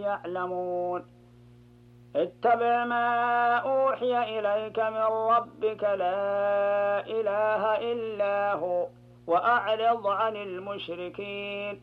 يعلمون اتبع ما أوحي إليك من ربك لا إله إلا هو وأعرض عن المشركين